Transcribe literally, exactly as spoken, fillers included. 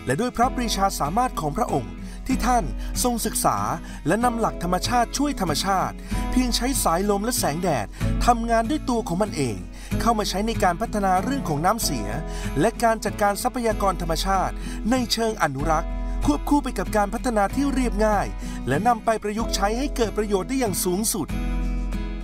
และด้วยพระปรีชาสามารถของพระองค์ที่ท่านทรงศึกษาและนำหลักธรรมชาติช่วยธรรมชาติเพียงใช้สายลมและแสงแดดทำงานด้วยตัวของมันเองเข้ามาใช้ในการพัฒนาเรื่องของน้ำเสียและการจัดการทรัพยากรธรรมชาติในเชิงอนุรักษ์ควบคู่ไปกับการพัฒนาที่เรียบง่ายและนำไปประยุกต์ใช้ให้เกิดประโยชน์ได้อย่างสูงสุด